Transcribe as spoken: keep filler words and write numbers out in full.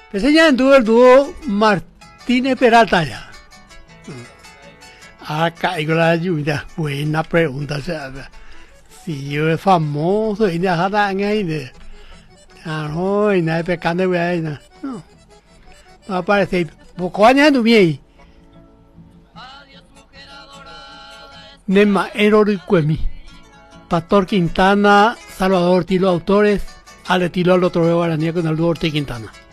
Pensé ya en dúo el dúo Martínez Peralta ya. Acá, y con la lluvia, buena pregunta, o sea, si yo es famoso, y ya está en ahí de, ah, no, y nada de pecando, y ahí, no, no, va a aparecer, poco años no viene, Nema, Eror y Cuemi, Pastor Quintana, Salvador Tilo, autores, Ale Tilo, al otro Guaraní con el dúo Ortiz Quintana.